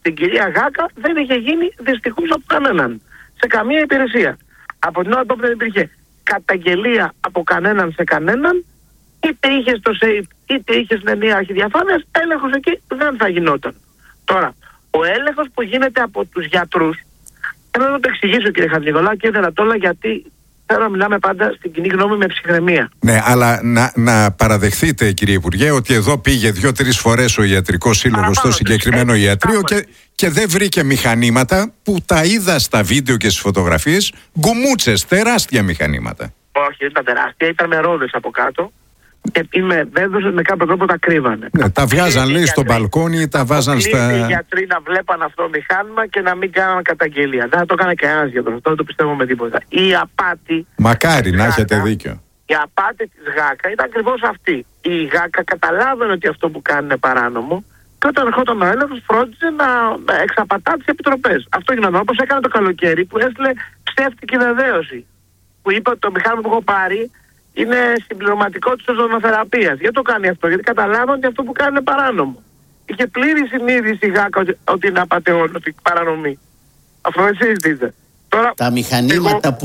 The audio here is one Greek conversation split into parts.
στην κυρία Γάκα δεν είχε γίνει δυστυχώς από κανέναν. Σε καμία υπηρεσία. Από την ώρα που δεν υπήρχε καταγγελία από κανέναν σε κανέναν, είτε είχε στο ΣΕΙΠ είτε είχε στην ενιαία αρχή διαφάνειας, έλεγχος εκεί δεν θα γινόταν. Τώρα, ο έλεγχος που γίνεται από τους γιατρούς, θέλω να το εξηγήσω κύριε Χατζηνικολάου και ήθελα τώρα, γιατί θέλω να μιλάμε πάντα στην κοινή γνώμη με ψυχραιμία. Ναι, αλλά να παραδεχθείτε κύριε Υπουργέ ότι εδώ πήγε 2-3 φορές ο Ιατρικός Σύλλογος στο συγκεκριμένο ιατρείο και δεν βρήκε μηχανήματα που τα είδα στα βίντεο και στις φωτογραφίες, γκουμούτσες, τεράστια μηχανήματα. Όχι, ήταν τεράστια, ήταν με ρόδες από κάτω. Και είμαι βέβαιος ότι με κάποιο τρόπο τα κρύβανε. Ναι, τα βγάζαν λέει στο μπαλκόνι, τα βάζαν στα... Οι γιατροί να βλέπαν αυτό το μηχάνημα και να μην κάναν καταγγελία. Δεν θα το έκανε κανένας γιατρός, αυτό δεν το πιστεύω με τίποτα. Η απάτη... Μακάρι να έχετε δίκιο. Η απάτη της Γάκα ήταν ακριβώς αυτή. Η Γάκα καταλάβαινε ότι αυτό που κάνει είναι παράνομο και όταν ερχόταν ο έλεγχος φρόντιζε να εξαπατά τις επιτροπές. Αυτό γινόταν όπως έκανε το καλοκαίρι που έστειλε ψεύτικη βεβαίωση. Που είπε ότι το μηχάνημα που έχω πάρει είναι συμπληρωματικό της ozονοθεραπείας. Γιατί το κάνει αυτό? Γιατί καταλάβανε ότι αυτό που κάνει είναι παράνομο. Είχε πλήρη συνείδηση η Γάκα ότι είναι απατεών, ότι παρανομή. Αυτό δεν συζητείτε. Τώρα, τα μηχανήματα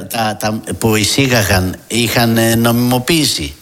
που εισήγαγαν είχαν νομιμοποίηση?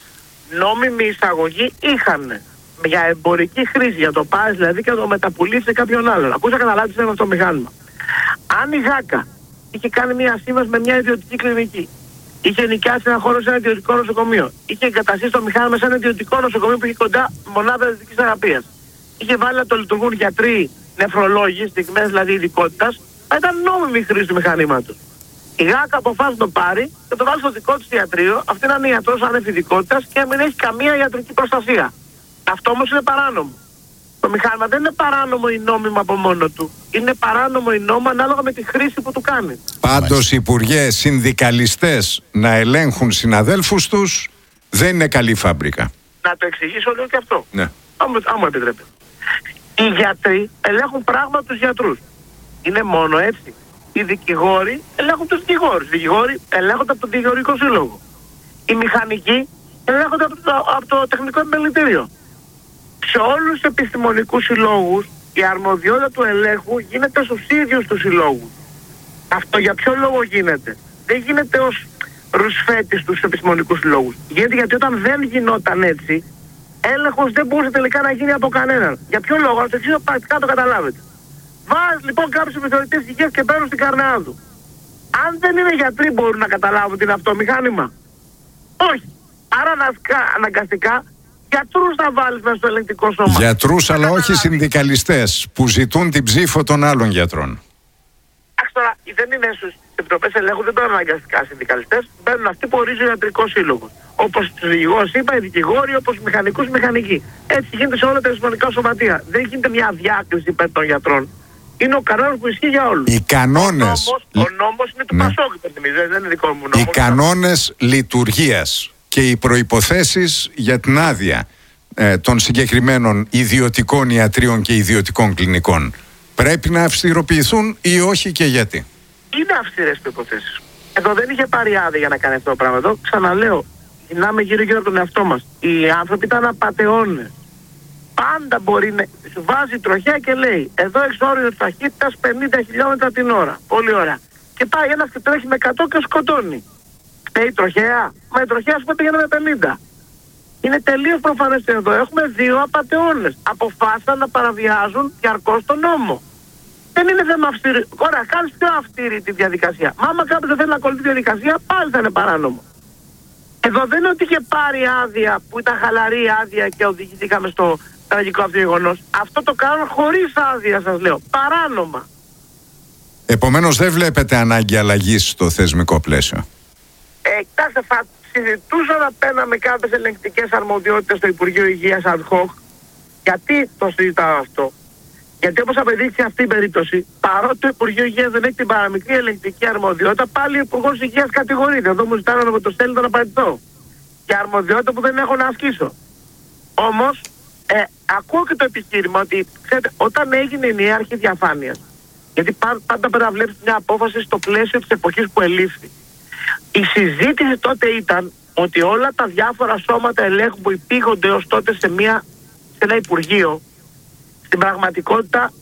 Νόμιμη εισαγωγή είχαν. Για εμπορική χρήση, για το πάρεις δηλαδή και να το μεταπουλήσει σε κάποιον άλλον. Ακούσα καταλάβεις αυτό το μηχάνημα. Αν η Γάκα είχε κάνει μια σύμβαση με μια ιδιωτική κλινική, είχε νοικιάσει ένα χώρο σε ένα ιδιωτικό νοσοκομείο, είχε εγκαταστήσει το μηχάνημα σε ένα ιδιωτικό νοσοκομείο που είχε κοντά μονάδα ιδιωτικής θεραπείας, είχε βάλει να το λειτουργούν γιατροί, νεφρολόγοι, στιγμές δηλαδή ειδικότητας, θα ήταν νόμιμη χρήση του μηχανήματος. Η Γάκα αποφάσισε να το πάρει και το βάλει στο δικό της ιατρείο, αυτή να είναι ιατρός άνευ ειδικότητας και να μην έχει καμία ιατρική προστασία. Αυτό όμως είναι παράνομο. Το μηχάνημα δεν είναι παράνομο ή νόμιμο από μόνο του. Είναι παράνομο ή νόμιμο ανάλογα με τη χρήση που του κάνει. Πάντως, Υπουργέ, συνδικαλιστές να ελέγχουν συναδέλφους τους δεν είναι καλή φάμπρικα. Να το εξηγήσω λίγο και αυτό. Ναι. Αν μου επιτρέπετε. Οι γιατροί ελέγχουν πράγμα τους γιατρούς. Είναι μόνο έτσι. Οι δικηγόροι ελέγχουν τους δικηγόρους. Οι δικηγόροι ελέγχονται από τον δικηγορικό σύλλογο. Οι μηχανικοί ελέγχονται από το τεχνικό επιμελητήριο. Σε όλους τους επιστημονικούς συλλόγους η αρμοδιότητα του ελέγχου γίνεται στους ίδιους τους συλλόγους. Αυτό για ποιο λόγο γίνεται? Δεν γίνεται ως ρουσφέτη στους επιστημονικούς συλλόγους. Γίνεται γιατί όταν δεν γινόταν έτσι, έλεγχος δεν μπορούσε τελικά να γίνει από κανέναν. Για ποιο λόγο? Να το εξηγήσω πρακτικά, το καταλάβετε. Βάζει λοιπόν κάποιους επιθεωρητές υγείας και παίρνουν στην καρνεά του. Αν δεν είναι γιατροί μπορούν να καταλάβουν τι είναι αυτό μηχάνημα? Όχι. Άρα αναγκαστικά γιατρούς θα βάλεις μέσα στο ελεγκτικό σώμα. Γιατρούς, αλλά όχι συνδικαλιστές που ζητούν την ψήφο των άλλων γιατρών. Τώρα δεν είναι στους επιτροπές ελέγχου, δεν μπαίνουν αναγκαστικά συνδικαλιστές, μπαίνουν αυτοί που ορίζει ο ιατρικός σύλλογος. Όπως τους δικηγόρους είπα, οι δικηγόροι, όπως τους μηχανικούς, μηχανικοί. Έτσι γίνεται σε όλα τα επιστημονικά σωματεία. Δεν γίνεται μια διάκριση υπέρ των γιατρών. Είναι ο κανόνας που ισχύει για όλους. Οι κανόνες. Ο νόμος είναι του Πασόκ, δεν είναι δικό μου νόμος. Οι κανόνες λειτουργίας και οι προϋποθέσεις για την άδεια των συγκεκριμένων ιδιωτικών ιατρίων και ιδιωτικών κλινικών πρέπει να αυστηροποιηθούν ή όχι και γιατί? Είναι αυστηρές προϋποθέσεις. Εδώ δεν είχε πάρει άδεια για να κάνει αυτό το πράγμα. Εδώ ξαναλέω, γυρνάμε γύρω-γύρω από τον εαυτό μας. Οι άνθρωποι ήταν απατεώνες. Πάντα μπορεί να σου βάζει τροχιά και λέει εδώ εξόριο ταχύτητας 50 χιλιόμετρα την ώρα. Πολύ ωραία. Και πάει ένας και τρέχει με 100 και σκοτώνει. Η τροχέα. Μα η τροχέα σου πήγαινε με 50. Είναι τελείως προφανές εδώ. Έχουμε δύο απατεώνες. Αποφάσισαν να παραβιάζουν διαρκώς τον νόμο. Δεν είναι θέμα αυστηρή. Ωραία, κάνεις πιο αυστηρή τη διαδικασία. Μα άμα κάποιος δεν θέλει να ακολουθεί τη διαδικασία, πάλι θα είναι παράνομο. Εδώ δεν είναι ότι είχε πάρει άδεια που ήταν χαλαρή άδεια και οδηγηθήκαμε στο τραγικό αυτό γεγονός. Αυτό το κάνουν χωρίς άδεια, σας λέω. Παράνομα. Επομένως δεν βλέπετε ανάγκη αλλαγής στο θεσμικό πλαίσιο? Κοιτάξτε, θα συζητούσα να παίρναμε κάποιες ελεγκτικές αρμοδιότητες στο Υπουργείο Υγείας ad hoc. Γιατί το συζητάω αυτό? Γιατί όπως απεδείχθη αυτή η περίπτωση, παρότι το Υπουργείο Υγείας δεν έχει την παραμικρή ελεγκτική αρμοδιότητα, πάλι ο Υπουργός Υγείας κατηγορείται. Εδώ μου ζητάνε να με το στέλνει να απαντηθώ. Και αρμοδιότητα που δεν έχω να ασκήσω. Όμως, ακούω και το επιχείρημα ότι, ξέρετε, όταν έγινε η νέα αρχή διαφάνειας, γιατί πάντα πρέπει να βλέπεις μια απόφαση στο πλαίσιο της εποχής που ελήφθη. Η συζήτηση τότε ήταν ότι όλα τα διάφορα σώματα ελέγχου που υπήγονται ως τότε σε ένα Υπουργείο, στην πραγματικότητα